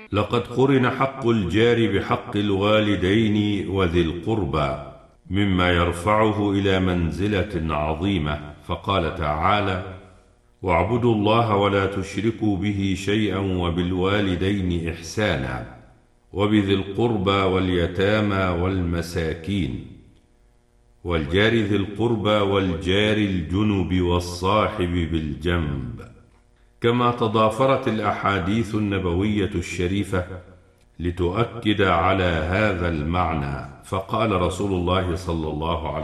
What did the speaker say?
لقد قرن حق الجار بحق الوالدين وذي القربى مما يرفعه إلى منزلة عظيمة، فقال تعالى: واعبدوا الله ولا تشركوا به شيئا وبالوالدين إحسانا وبذي القربى واليتامى والمساكين والجار ذي القربى والجار الجنب والصاحب بالجنب. كما تضافرت الأحاديث النبوية الشريفة لتؤكد على هذا المعنى، فقال رسول الله صلى الله عليه